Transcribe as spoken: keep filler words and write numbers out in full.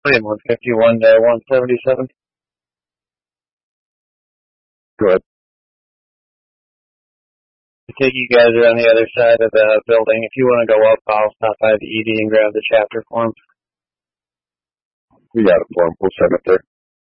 one fifty-one to one seventy-seven. Good. I think you guys are on the other side of the building. If you want to go up, I'll stop by the E D and grab the chapter form. We got it for him. We'll send it there.